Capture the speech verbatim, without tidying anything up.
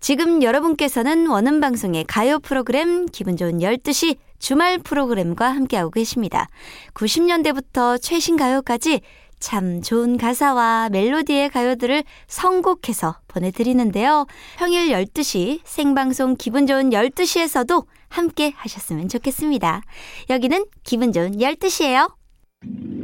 지금 여러분께서는 원음방송의 가요 프로그램 기분 좋은 열두 시 주말 프로그램과 함께하고 계십니다. 구십 년대부터 최신 가요까지 참 좋은 가사와 멜로디의 가요들을 선곡해서 보내드리는데요. 평일 열두 시 생방송 기분 좋은 열두 시에서도 함께 하셨으면 좋겠습니다. 여기는 기분 좋은 열두 시예요.